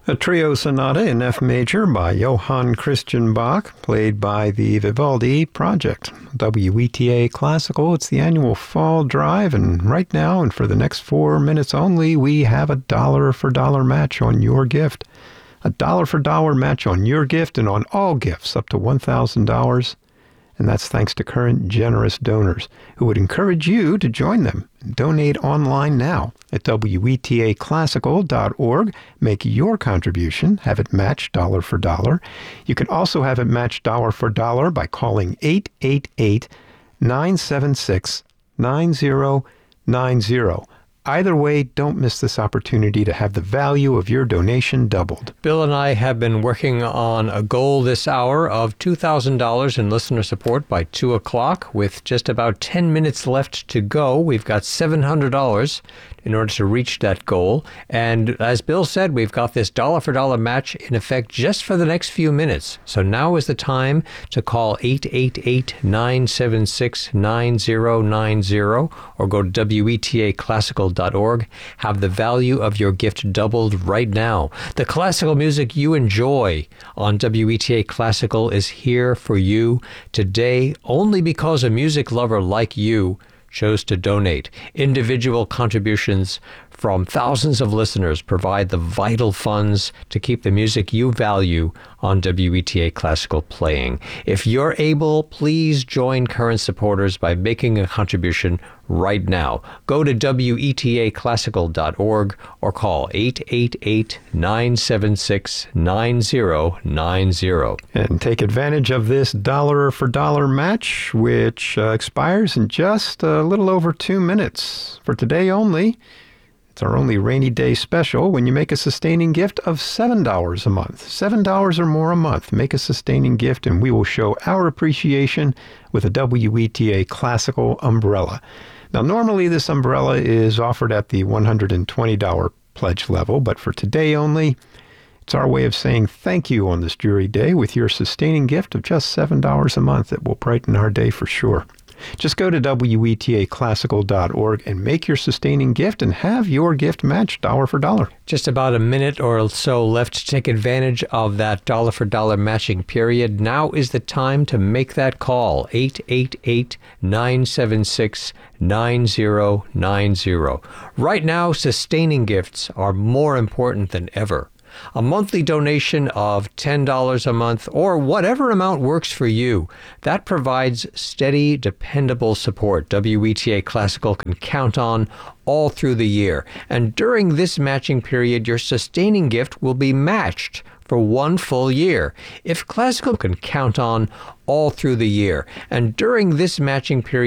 A trio sonata in F major by Johann Christian Bach, played by the Vivaldi Project. WETA Classical, it's the annual fall drive, and right now, and for the next 4 minutes only, we have a dollar-for-dollar match on your gift. A dollar-for-dollar match on your gift and on all gifts up to $1,000. And that's thanks to current generous donors who would encourage you to join them. Donate online now at WETAClassical.org. Make your contribution, have it match dollar for dollar. You can also have it match dollar for dollar by calling 888-976-9090. Either way, don't miss this opportunity to have the value of your donation doubled. Bill and I have been working on a goal this hour of $2,000 in listener support by 2 o'clock. With just about 10 minutes left to go, we've got $700 in order to reach that goal. And as Bill said, we've got this dollar-for-dollar match in effect just for the next few minutes. So now is the time to call 888-976-9090 or go to WETAClassical.org. Have the value of your gift doubled right now. The classical music you enjoy on WETA Classical is here for you today only because a music lover like you chose to donate. Individual contributions from thousands of listeners provide the vital funds to keep the music you value on WETA Classical playing. If you're able, please join current supporters by making a contribution right now. Go to WETAClassical.org or call 888-976-9090. And take advantage of this dollar-for-dollar match, which expires in just a little over 2 minutes. For today only, it's our only rainy day special when you make a sustaining gift of $7 a month. $7 or more a month. Make a sustaining gift and we will show our appreciation with a WETA Classical umbrella. Now, normally this umbrella is offered at the $120 pledge level, but for today only, it's our way of saying thank you on this Jury Day with your sustaining gift of just $7 a month. It will brighten our day for sure. Just go to WETAClassical.org and make your sustaining gift and have your gift match dollar for dollar. Just about a minute or so left to take advantage of that dollar-for-dollar matching period. Now is the time to make that call, 888-976-9090. Right now, sustaining gifts are more important than ever. A monthly donation of $10 a month or whatever amount works for you, that provides steady, dependable support WETA Classical can count on all through the year. And during this matching period, your sustaining gift will be matched for 1 full year. If Classical can count on all through the year, and during this matching period,